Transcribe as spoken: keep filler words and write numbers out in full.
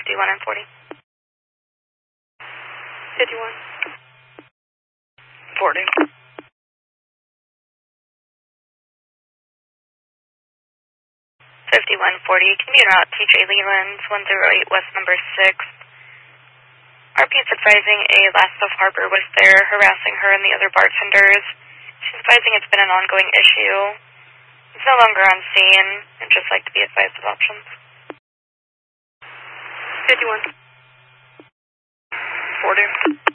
fifty-one and forty. fifty-one. forty. fifty-one forty, commute route T J Leland, one zero eight West number six. R P is advising a Last of Harbor was there harassing her and the other bartenders. She's advising it's been an ongoing issue. He's no longer on scene and just like to be advised of options. fifty-one. forty.